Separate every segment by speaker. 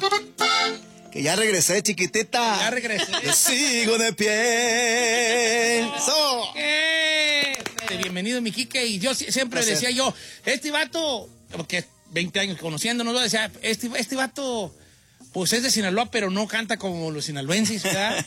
Speaker 1: Que ya regresé, chiquitita.
Speaker 2: Ya regresé.
Speaker 1: Yo sigo de pie.
Speaker 2: Bienvenido, mi Quique. Y yo siempre
Speaker 1: Gracias.
Speaker 2: decía yo, este vato, porque 20 años conociéndonos, yo decía, este vato, pues es de Sinaloa, pero no canta como los sinaloenses, ¿verdad?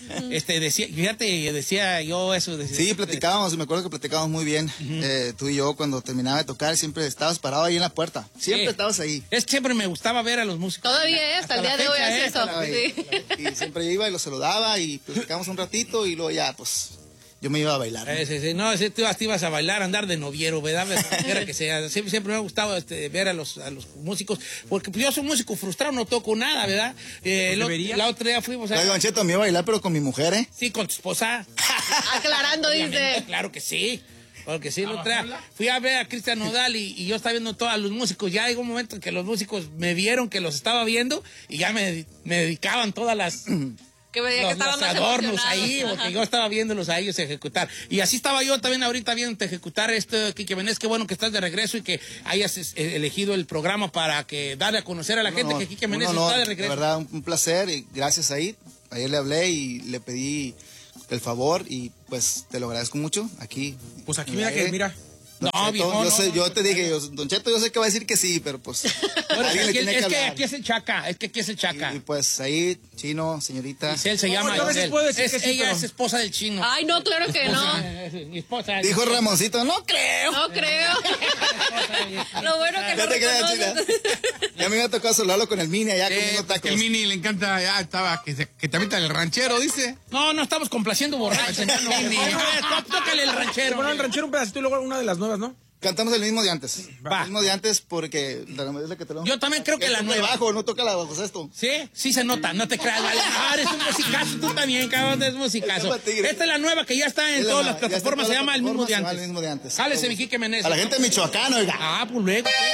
Speaker 2: Decía yo eso.
Speaker 1: Sí, platicábamos, me acuerdo que platicábamos muy bien, tú y yo, cuando terminaba de tocar, siempre estabas parado ahí en la puerta. Siempre estabas ahí.
Speaker 2: Es que siempre me gustaba ver a los músicos.
Speaker 3: Todavía, hasta el día de hoy hace eso. Sí.
Speaker 1: Y siempre iba y lo saludaba y platicábamos un ratito y luego ya, pues, yo me iba a bailar.
Speaker 2: No, tú ibas a bailar, a andar de noviero, ¿verdad? Era que sea. Siempre me ha gustado ver a los músicos, porque yo soy músico frustrado, no toco nada, ¿verdad? La otra día fuimos a...
Speaker 1: Oye, Don Cheto, me iba a bailar, pero con mi mujer, ¿eh?
Speaker 2: Sí, con tu esposa.
Speaker 3: Aclarando, dice.
Speaker 2: Claro que sí. Porque sí, la otra día fui a ver a Cristian Nodal y yo estaba viendo todos los músicos. Ya llegó un momento en que los músicos me vieron que los estaba viendo y ya me dedicaban todas las...
Speaker 3: Que veía que estaban
Speaker 2: los
Speaker 3: más
Speaker 2: adornos
Speaker 3: emocionados.
Speaker 2: ahí, porque yo estaba viéndolos a ellos ejecutar. Y así estaba yo también ahorita viéndote ejecutar esto, Quique Benés. Qué bueno que estás de regreso y que hayas elegido el programa para que darle a conocer a la gente que Quique Benés está de regreso.
Speaker 1: De verdad, un placer y gracias ahí. Ayer le hablé y le pedí el favor y pues te lo agradezco mucho. Aquí.
Speaker 4: Pues aquí mira.
Speaker 1: Don
Speaker 2: No,
Speaker 1: Cheto,
Speaker 2: viejo,
Speaker 1: yo te dije, Don Cheto, yo sé que va a decir que sí, pero pues.
Speaker 2: Bueno,
Speaker 1: alguien le tiene que
Speaker 2: es que
Speaker 1: hablar.
Speaker 2: aquí es el Chaca,
Speaker 1: Y pues ahí, Chino, señorita.
Speaker 2: Giselle se llama.
Speaker 4: yo a veces
Speaker 2: Giselle.
Speaker 4: puedo decir que sí,
Speaker 2: ella
Speaker 4: pero-
Speaker 2: es esposa del chino.
Speaker 3: Ay, no, claro que no.
Speaker 2: Mi esposa.
Speaker 1: Dijo Ramoncito, no creo.
Speaker 3: No creo. Lo bueno que
Speaker 1: Ya
Speaker 3: no
Speaker 1: te quedas, China.
Speaker 3: reconoces.
Speaker 1: Ya me iba a tocar saludarlo con el mini allá comiendo tacos.
Speaker 4: El Mini le encanta, ya estaba, que te avienta el ranchero, dice.
Speaker 2: No, estamos complaciendo borrachos, hermano. Tócale el ranchero.
Speaker 4: Bueno, el ranchero un pedacito y luego una de las nuevas, ¿no?
Speaker 1: Cantamos el mismo de antes.
Speaker 2: Va.
Speaker 1: El mismo de antes porque es la que te lo...
Speaker 2: Yo también creo que la
Speaker 1: toca
Speaker 2: nueva.
Speaker 1: bajo, no toca la bajo esto.
Speaker 2: ¿Sí? Sí se nota, no te creas, vale. Eres un musicazo, tú también, cabrón, eres musicazo.
Speaker 1: El Tigre.
Speaker 2: Esta es la nueva que ya está en
Speaker 1: Es la
Speaker 2: todas
Speaker 1: nueva,
Speaker 2: las
Speaker 1: ya está en
Speaker 2: plataformas, se
Speaker 1: todas las
Speaker 2: llama El Mismo de
Speaker 1: plataformas, se llama
Speaker 2: Antes.
Speaker 1: El Mismo de Antes.
Speaker 2: Jálese, mi Quique Menezes.
Speaker 1: A la gente de Michoacán, oiga.
Speaker 2: Ah, pues luego.